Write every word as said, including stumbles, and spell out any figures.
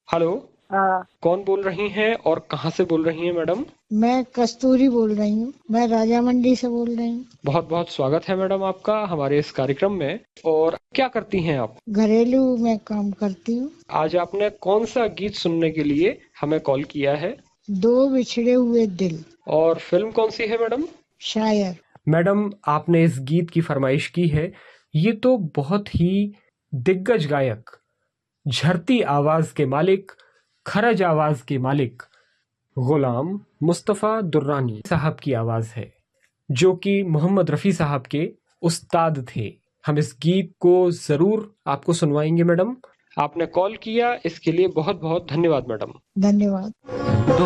Hello. हाँ। कौन बोल रही हैं और कहाँ से बोल रही हैं मैडम? मैं कस्तूरी बोल रही हूँ। मैं राजा मंडी से बोल रही हूँ। बहुत बहुत स्वागत है मैडम आपका हमारे इस कार्यक्रम में। और क्या करती हैं आप? घरेलू में काम करती हूँ। आज आपने कौन सा गीत सुनने के लिए हमें कॉल किया है? दो बिछड़े हुए दिल। और फिल्म कौन सी है मैडम? शायर। मैडम आपने इस गीत की फरमाइश की है। ये तो बहुत ही दिग्गज गायक, झरती आवाज के मालिक, खरज आवाज के मालिक गुलाम मुस्तफ़ा दुर्रानी साहब की आवाज है, जो कि मोहम्मद रफ़ी साहब के उस्ताद थे। हम इस गीत को जरूर आपको सुनवाएंगे मैडम। आपने कॉल किया इसके लिए बहुत बहुत धन्यवाद मैडम। धन्यवाद। दो